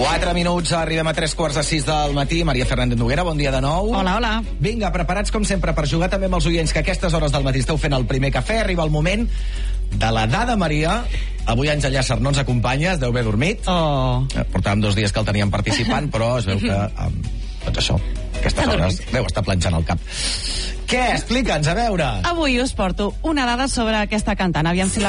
4 minuts, arribem a 3:15 del matí. Maria Fernández Noguera, bon dia de nou. Hola, hola. Vinga, preparats com sempre per jugar també amb els oients que a aquestes hores del matí esteu fent el primer cafè. Arriba el moment de la dada Maria. Avui Àngel Llàcer no ens acompanya, es deu haver dormit. Portàvem 2 dies que el teníem participant, però es veu que, doncs això, aquestes hores deu estar planxant el cap. Què? Explica'ns, a veure. Avui us porto una dada sobre aquesta cantant. Aviam si